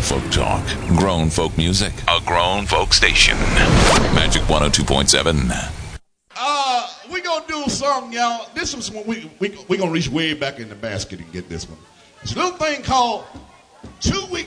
folk talk, grown folk music, a grown folk station. Magic 102.7. We gonna do a song, y'all. This is one we gonna reach way back in the basket and get this one. It's a little thing called 2 Weeks